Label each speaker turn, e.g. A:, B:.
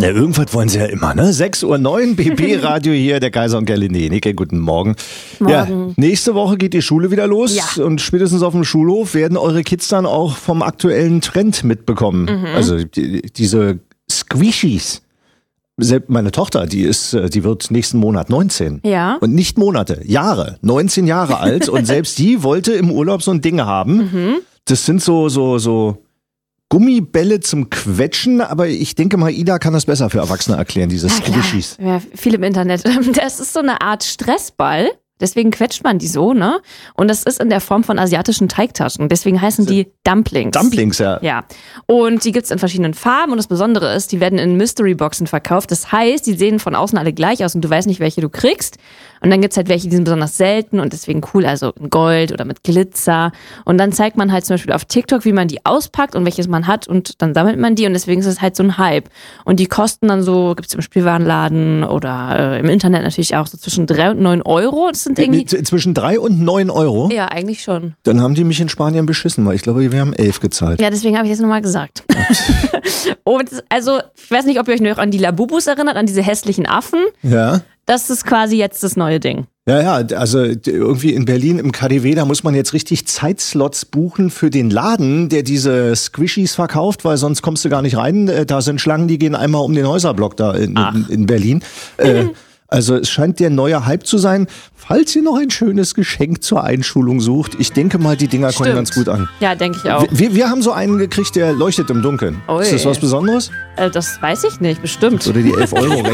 A: Na, irgendwas wollen sie ja immer, ne? 6:09 Uhr, BB-Radio hier, der Kaiser und Gerlinde Jenecke, guten Morgen.
B: Morgen.
A: Ja, nächste Woche geht die Schule wieder los und spätestens auf dem Schulhof werden eure Kids dann auch vom aktuellen Trend mitbekommen. Also diese Squishies. Selbst meine Tochter, die wird nächsten Monat 19.
B: Ja.
A: Und nicht Monate, Jahre. 19 Jahre alt. Und selbst die wollte im Urlaub so ein Ding haben. Das sind so Gummibälle zum Quetschen, aber ich denke mal, Ida kann das besser für Erwachsene erklären, diese Squishies.
B: Ja, viel im Internet. Das ist so eine Art Stressball. Deswegen quetscht man die so, ne? Und das ist in der Form von asiatischen Teigtaschen. Deswegen heißen die Dumplings.
A: Dumplings, ja.
B: Ja. Und die gibt's in verschiedenen Farben. Und das Besondere ist, die werden in Mystery-Boxen verkauft. Das heißt, die sehen von außen alle gleich aus und du weißt nicht, welche du kriegst. Und dann gibt's halt welche, die sind besonders selten und deswegen cool. Also in Gold oder mit Glitzer. Und dann zeigt man halt zum Beispiel auf TikTok, wie man die auspackt und welches man hat. Und dann sammelt man die. Und deswegen ist es halt so ein Hype. Und die kosten dann so, gibt's im Spielwarenladen oder im Internet natürlich auch so zwischen 3 und 9 Euro. Das sind irgendwie
A: Zwischen 3 und 9 Euro?
B: Ja, eigentlich schon.
A: Dann haben die mich in Spanien beschissen, weil ich glaube, wir haben 11 gezahlt.
B: Ja, deswegen habe ich das nochmal gesagt. Und also, ich weiß nicht, ob ihr euch noch an die Labubus erinnert, an diese hässlichen Affen.
A: Ja.
B: Das ist quasi jetzt das neue Ding.
A: Ja, also irgendwie in Berlin im KaDeWe, da muss man jetzt richtig Zeitslots buchen für den Laden, der diese Squishies verkauft, weil sonst kommst du gar nicht rein. Da sind Schlangen, die gehen einmal um den Häuserblock da in Berlin. Also es scheint der neue Hype zu sein. Falls ihr noch ein schönes Geschenk zur Einschulung sucht, ich denke mal, die Dinger kommen ganz gut an.
B: Ja, denke ich auch.
A: Wir haben so einen gekriegt, der leuchtet im Dunkeln.
B: Ui.
A: Ist das was Besonderes?
B: Das weiß ich nicht, bestimmt.
A: Oder die 11 Euro